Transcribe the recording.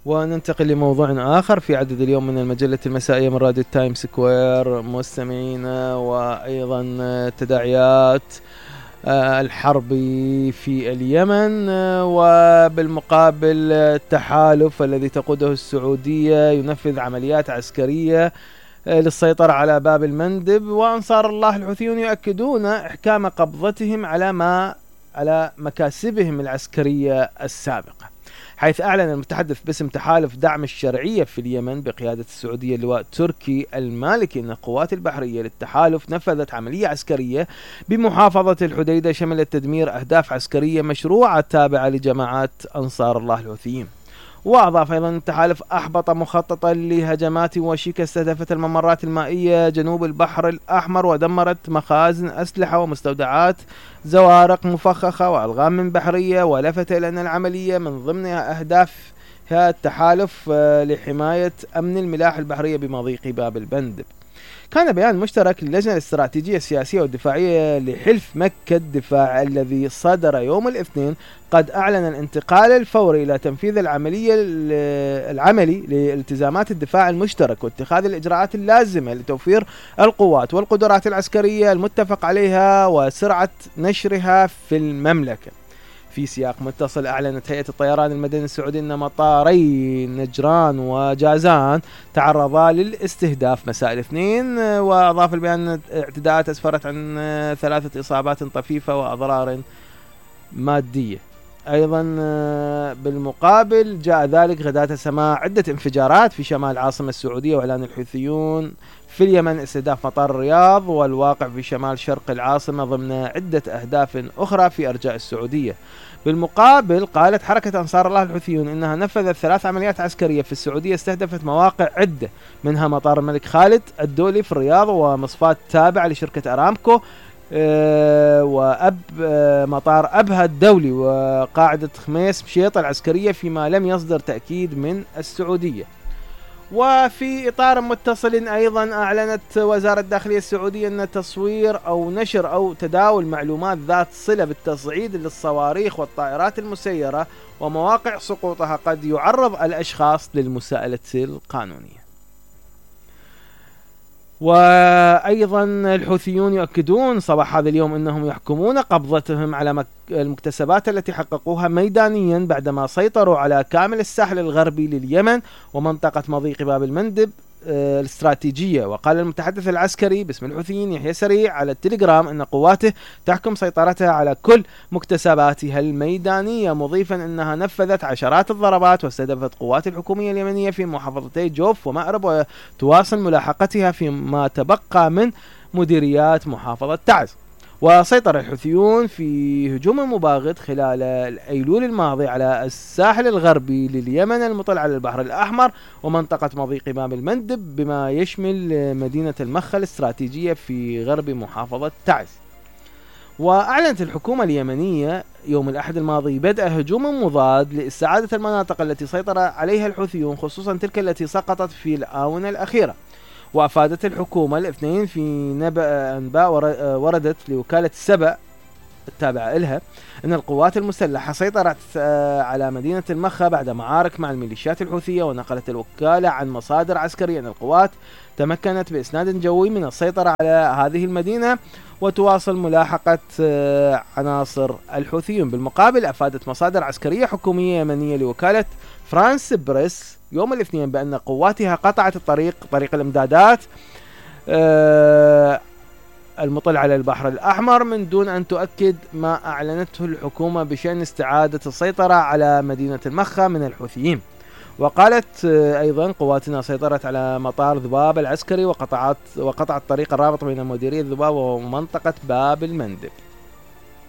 وننتقل لموضوع آخر في عدد اليوم من المجلة المسائية من راديو تايم سكوير مستمعينا، وأيضا تداعيات الحرب في اليمن، وبالمقابل التحالف الذي تقوده السعودية ينفذ عمليات عسكرية للسيطرة على باب المندب، وأنصار الله الحوثيون يؤكدون إحكام قبضتهم على مكاسبهم العسكرية السابقة، حيث أعلن المتحدث باسم تحالف دعم الشرعية في اليمن بقيادة السعودية اللواء تركي المالكي أن القوات البحرية للتحالف نفذت عملية عسكرية بمحافظة الحديدة شملت تدمير أهداف عسكرية مشروعة تابعة لجماعات أنصار الله الحوثيين. وأضاف أيضا التحالف أحبط مخططا لهجمات وشيكة استهدفت الممرات المائية جنوب البحر الأحمر ودمرت مخازن أسلحة ومستودعات زوارق مفخخة وألغام بحرية، ولفت إلى أن العملية من ضمنها أهدافها التحالف لحماية أمن الملاحة البحرية بمضيق باب المندب. كان بيان مشترك للجنة الاستراتيجية السياسية والدفاعية لحلف مكة الدفاع الذي صدر يوم الاثنين قد أعلن الانتقال الفوري إلى تنفيذ العملي لالتزامات الدفاع المشترك واتخاذ الإجراءات اللازمة لتوفير القوات والقدرات العسكرية المتفق عليها وسرعة نشرها في المملكة. في سياق متصل أعلنت هيئة الطيران المدني السعودي أن مطاري نجران وجازان تعرضا للاستهداف مساء الاثنين، وأضاف البيان أن الاعتداءات أسفرت عن 3 إصابات طفيفة وأضرار مادية. أيضا بالمقابل جاء ذلك غداة سماع عدة انفجارات في شمال العاصمة السعودية، وإعلان الحوثيون في اليمن استهداف مطار الرياض والواقع في شمال شرق العاصمة ضمن عدة أهداف أخرى في أرجاء السعودية. بالمقابل قالت حركة أنصار الله الحوثيون إنها نفذت 3 عمليات عسكرية في السعودية استهدفت مواقع عدة، منها مطار الملك خالد الدولي في الرياض ومصفاة تابعة لشركة أرامكو، مطار أبها الدولي وقاعدة خميس مشيط العسكرية، فيما لم يصدر تأكيد من السعودية. وفي إطار متصل أيضا أعلنت وزارة الداخلية السعودية أن تصوير أو نشر أو تداول معلومات ذات صلة بالتصعيد للصواريخ والطائرات المسيرة ومواقع سقوطها قد يعرض الأشخاص للمساءلة القانونية. وأيضا الحوثيون يؤكدون صباح هذا اليوم أنهم يحكمون قبضتهم على المكتسبات التي حققوها ميدانيا بعدما سيطروا على كامل الساحل الغربي لليمن ومنطقة مضيق باب المندب الاستراتيجية. وقال المتحدث العسكري باسم الحوثيين يحيى سريع على التليجرام أن قواته تحكم سيطرتها على كل مكتسباتها الميدانية، مضيفا أنها نفذت عشرات الضربات واستهدفت قوات الحكومية اليمنية في محافظتي جوف ومأرب، وتواصل ملاحقتها فيما تبقى من مديريات محافظة تعز. وسيطر الحوثيون في هجوم مباغت خلال الأيلول الماضي على الساحل الغربي لليمن المطل على البحر الأحمر ومنطقة مضيق باب المندب بما يشمل مدينة المخا الاستراتيجية في غرب محافظة تعز. وأعلنت الحكومة اليمنية يوم الأحد الماضي بدء هجوم مضاد لاستعادة المناطق التي سيطر عليها الحوثيون، خصوصا تلك التي سقطت في الآونة الأخيرة. وأفادت الحكومة الاثنين في أنباء وردت لوكالة سبأ التابعة لها أن القوات المسلحة سيطرت على مدينة المخا بعد معارك مع الميليشيات الحوثية. ونقلت الوكالة عن مصادر عسكرية أن القوات تمكنت بإسناد جوي من السيطرة على هذه المدينة وتواصل ملاحقة عناصر الحوثيين. بالمقابل أفادت مصادر عسكرية حكومية يمنية لوكالة فرانس بريس يوم الاثنين بأن قواتها قطعت طريق الامدادات المطل على البحر الأحمر من دون أن تؤكد ما أعلنته الحكومة بشأن استعادة السيطرة على مدينة المخا من الحوثيين. وقالت أيضا قواتنا سيطرت على مطار ذباب العسكري وقطعت الطريق الرابط بين مديرية ذباب ومنطقة باب المندب.